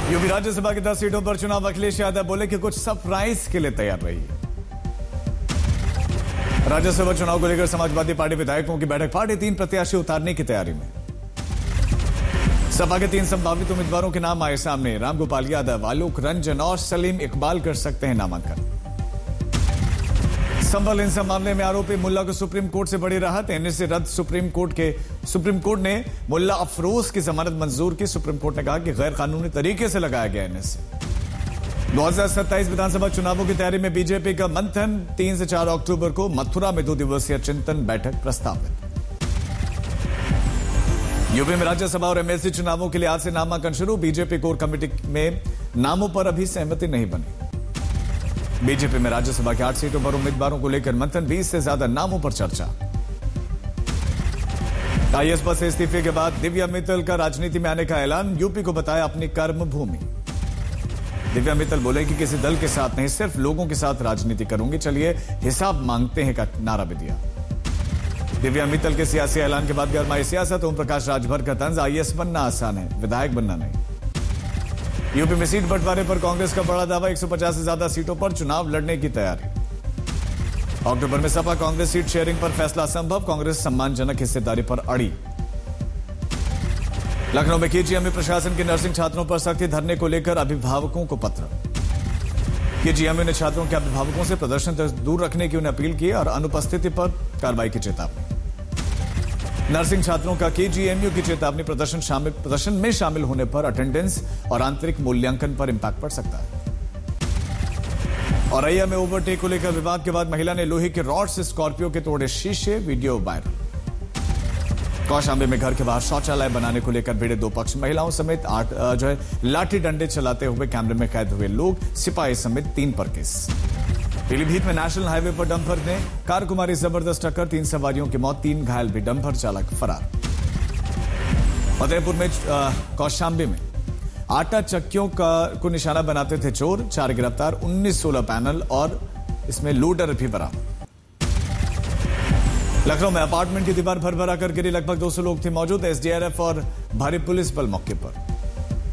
UP Rajya Sabha की 10 सीटों पर चुनाव। अखिलेश यादव बोले कि कुछ सरप्राइज के लिए तैयार रहिए। राज्यसभा चुनाव को लेकर समाजवादी पार्टी विधायकों की बैठक। पार्टी 3 प्रत्याशी उतारने की तैयारी में। सपा के 3 संभावित उम्मीदवारों के नाम आए सामने। रामगोपाल यादव, आलोक रंजन और सलीम इकबाल कर सकते हैं नामांकन। संभल हिंसा मामले में आरोपी मुल्ला को सुप्रीम कोर्ट से बड़ी राहत। एनएसए रद्द। सुप्रीम कोर्ट ने मुल्ला अफरोज की जमानत मंजूर की। सुप्रीम कोर्ट ने कहा कि गैर कानूनी तरीके से लगाया गया एनएसए। 2027 विधानसभा चुनावों की तैयारी में बीजेपी का मंथन। 3 से 4 अक्टूबर को मथुरा में 2 दिवसीय चिंतन बैठक प्रस्तावित। यूपी में राज्यसभा और एमएलसी चुनावों के लिए आज से नामांकन शुरू। बीजेपी कोर कमेटी में नामों पर अभी सहमति नहीं बनी। बीजेपी में राज्यसभा की 8 सीटों पर उम्मीदवारों को लेकर मंथन। 20 से ज्यादा नामों पर चर्चा। आईएएस पद से इस्तीफे के बाद दिव्या मित्तल का राजनीति में आने का ऐलान। यूपी को बताया अपनी कर्म भूमि। दिव्या मित्तल बोले कि किसी दल के साथ नहीं, सिर्फ लोगों के साथ राजनीति करूंगी, चलिए हिसाब मांगते हैं का नारा भी दिया। दिव्या मित्तल के सियासी ऐलान के बाद गरमाई सियासत। ओम प्रकाश राजभर का तंज, आईएएस बनना आसान है, विधायक बनना नहीं। यूपी में सीट बंटवारे पर कांग्रेस का बड़ा दावा। 150 से ज्यादा सीटों पर चुनाव लड़ने की तैयारी। अक्टूबर में सपा कांग्रेस सीट शेयरिंग पर फैसला संभव। कांग्रेस सम्मानजनक हिस्सेदारी पर अड़ी। लखनऊ में केजीएमयू प्रशासन की नर्सिंग छात्रों पर सख्ती। धरने को लेकर अभिभावकों को पत्र। केजीएमयू ने छात्रों के अभिभावकों से प्रदर्शन तक दूर रखने की उन्हें अपील की और अनुपस्थिति पर कार्रवाई की चेतावनी। नर्सिंग छात्रों का केजीएमयू की चेतावनी। प्रदर्शन में शामिल होने पर अटेंडेंस और आंतरिक मूल्यांकन पर इंपैक्ट पड़ सकता है। औरैया में ओवरटेक को लेकर विवाद के बाद महिला ने लोहे के रॉड से स्कॉर्पियो के तोड़े शीशे। Video viral. कौशांबी में घर के बाहर शौचालय बनाने को लेकर भिड़े 2 पक्ष। महिलाओं समेत 8 लाठी डंडे चलाते हुए कैमरे में कैद हुए लोग। सिपाही समेत 3 पर केस। पीलीभीत में नेशनल हाईवे पर डंपर ने कार को मारी जबरदस्त टक्कर। 3 सवारियों की मौत, 3 घायल भी। डंपर चालक फरार। फतेहपुर में कौशांबी में आटा चक्कियों को निशाना बनाते थे चोर। 4 गिरफ्तार। 19 सोलर पैनल और इसमें लोडर भी बरामद। लखनऊ में अपार्टमेंट की दीवार भरभरा कर गिरी। लगभग 200 लोग थे मौजूद। एसडीआरएफ और भारी पुलिस बल मौके पर।